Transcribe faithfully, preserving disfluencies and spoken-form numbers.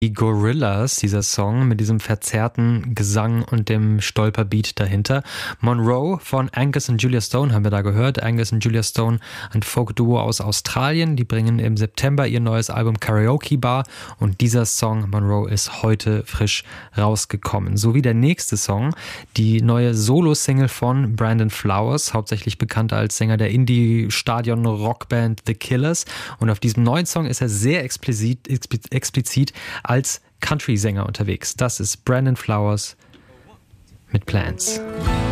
Die Gorillaz, dieser Song mit diesem verzerrten Gesang und dem Stolperbeat dahinter. Monroe von Angus und Julia Stone haben wir da gehört. Angus und Julia Stone, ein Folk-Duo aus Australien. Die bringen im September ihr neues Album Karaoke Bar und dieser Song Monroe ist heute frisch rausgekommen. Sowie der nächste Song, die neue Solo-Single von Brandon Flowers, hauptsächlich bekannt als Sänger der Indie-Stadion-Rockband The Killers. Und auf diesem neuen Song ist er sehr explizit, explizit als Country-Sänger unterwegs. Das ist Brandon Flowers mit Plans.